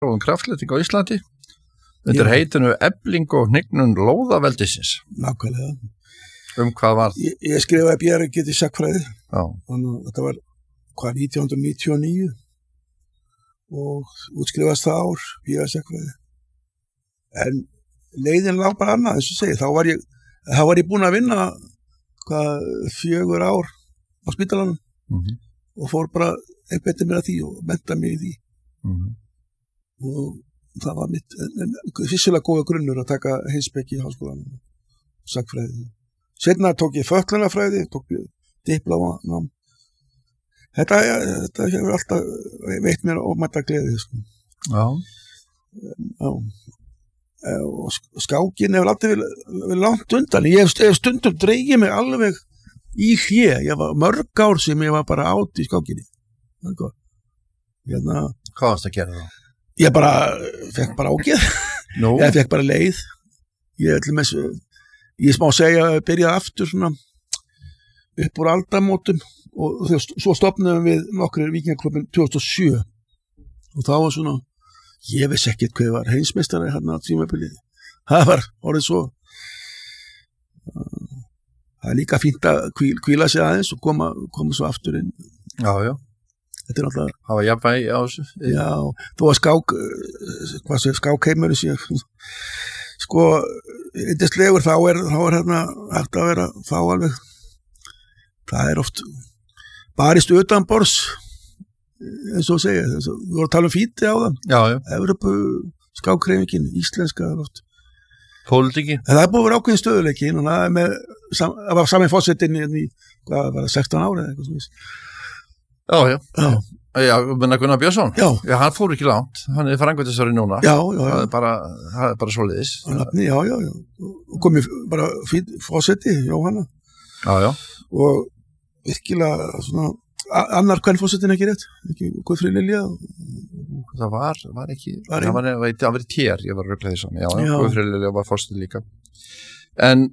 kraftlyfting á Íslandi undir heitinu Efling og hnignun lóðaveldisins. Nákvæmlega. Hvað var? Ég skrifaði BRG í sagnfræði. Já. Þannig þetta var 1999 og útskrifaðist það ár BRG sagnfræði. En leiðin lá bara annað, eins og segi, þá var ég búinn að vinna 4 ár á spítalanum og fór bara einbeitti mér að því og mennta mig í því. Og það var mitt fyrstilega góða grunnur að taka heimspeki í háskólanum og sagnfræði. Seinna tók ég fötlunarfræði, tók ég diplómanám. Þetta hefur alltaf veitt mér ómæta gleði, sko. Já. Og skákin hefur alltaf verið langt undan. Ég hef stundum dreigið mig alveg í hlé. Ég var mörg ár sem ég var bara átt í skákinni. Hvað varst að gera þá? Ég fekk bara ágeð. Ég fekk bara leið. Ég smá segja að byrjaði aftur svona upp úr aldamótum og svo stofnaðum við nokkrir Víkingaklúbbinn 2007 og þá var svona ég vissi ekkert hvað var heimsmeistari hérna á tímabilið. Það var orðið svo það líka fínt að hvíla sig aðeins og koma svo aftur inn. Já. Þetta náttúrulega það var jafnvægi á þessu. Já, þú var skákheimur sko, yndislegur þá er hérna hægt að vera þá alveg það oft barist utanborðs eins og segja, við vorum að tala fíti á það. Já. Evrópu skákhreyfingin, íslenska oft. Pólitíki. En það búið verið ákveðin stöðuleiki og það var saman fórsetin í 16 ára eða eitthvað svona. Já, menna Gunnar Björnsson. Já, hann fór ekki langt. Hann framkvæmdastjóri núna. Já. Það er bara svoleiðis. Já. Og komið bara fórseti, Jóhanna. Já. Og virkilega svona annar hvern fórsetin ekki rétt? Ekki Guðfríður Lilja? Það var ekki. Það var í tér, ég var að rugla því saman. Já. Guðfríður Lilja var fórseti líka. En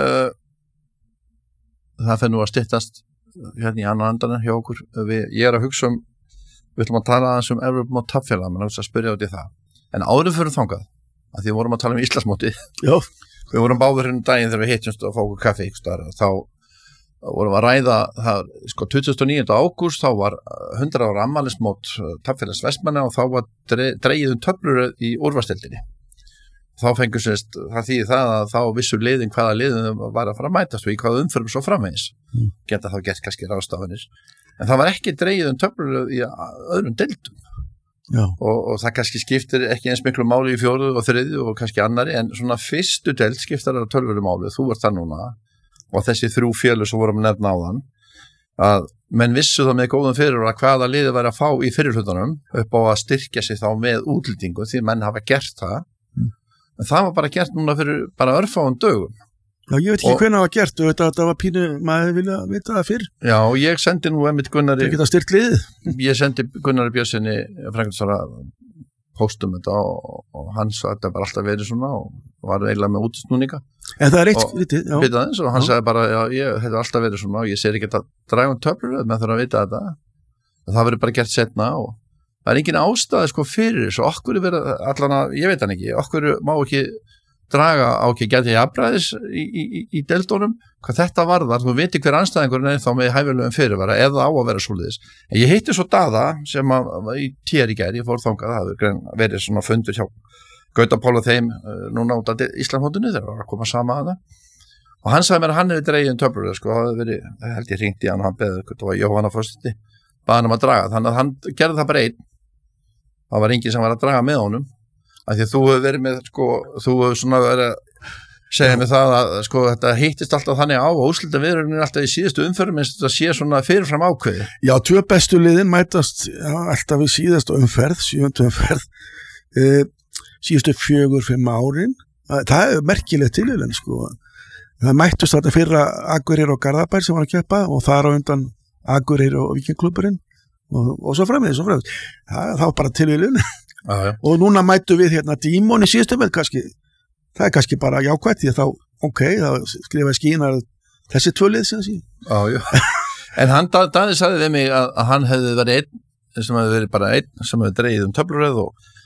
það fer nú að styttast hérna í annan andan hjá okkur. Ég að hugsa við ætlum að tala aðeins Evrópumót taflfélaga, menn að spyrja út í það. En áður fyrir þangað, að því vorum að tala Íslandsmóti. Já. Við vorum báður hérna daginn þegar við hittumst og fá okkur kaffi ykkur staðar. Þá vorum að ræða það, 29. ágúst, þá var 100 ára afmælismót taflfélags Vestmanna og þá var dregið töflur í úrvalsdeildinni. Þá fengur það þýðir það að þá vissu liðin hvaða liðin var að fara að mætast og í hvaða umförum svo framvegis. Geta þá gert kannski ráðstafanir. En það var ekki dregið töflur í öðrum deildum. Já. Og það kannski skiptir ekki eins miklu máli í 4. og 3. og kannski annari, en svona fyrstu deild skiptar það tölvöru máli, þú ert það núna, og þessi 3 félög sem vorum nefna áðan, að menn vissu þá með góðum fyrir að hvaða liðið væri að fá í fyrirhlutunum upp á að styrkja sig þá með útlendingu, því menn hafa gert það. En það var bara gert núna fyrir bara örfáum dögum. Já, ég veit ekki hvernig það var gert, þetta var pínu, maður vilja vita það fyrr. Já, og ég sendi nú einmitt Gunnari... Það geta styrkt liðið. Ég sendi Gunnari Björnssoni framkvæmdastjóra póstum þetta og hann sagði að þetta bara alltaf verið svona og var eiginlega með útsnúninga. En það eitt vitið, já. Og hann sagði bara, þetta er alltaf verið svona og ég sér ekki að draga töflur, menn þarf að vita þetta. Það verður bara gert setna og það er engin ástæði fyrir þessu, okkur verið allan að, ég veit hann ekki, okkur má ekki draga á ekki gæti jafnræðis í deildunum, hvað þetta varðar, þú veitir hver anstæðingurinn er þá með hæfilegum fyrirvara eða á að vera svoleiðis. En ég hitti svo Daða sem í tér í gær, ég fór þangað, það hefur verið svona fundur hjá Gauta Pál og þeim núna út af Íslandmótinu þegar var að koma sama að það. Og hann sagði mér að hann hefði dregið töflur, það hefði verið, held ég hringt í hann og hann beðið, það var Jóhanna fórstiti, bað hann að draga, þannig að hann gerði það bara einn. Það var enginn sem var að draga með honum. Af því að þú hefur verið með, þú hefur svona verið að segja mig það að þetta hittist alltaf þannig á og úrslitaviðurinn er alltaf í síðustu umferðum eins og þetta sé svona fyrirfram ákveði. Já, 2 bestu liðin mætast alltaf í síðustu umferð, 7. umferð, síðustu 4-5 árin. Það er merkilegt tilvíðan, Það mættust þetta fyrra Akureyri og Garðabær sem var að keppa og þar á undan Akureyri og Víkingaklúbburinn og svo framvegis. Það var bara tilvíðan. Og núna mættu við hérna Dímon í síðustu með kannski, það er kannski bara jákvætt því að þá skrifaði Skínar þessi 2 lið sem Já. En Daði sagði við mig að hann hefði verið einn sem hefði verið bara einn sem hefði dregið töfluröð og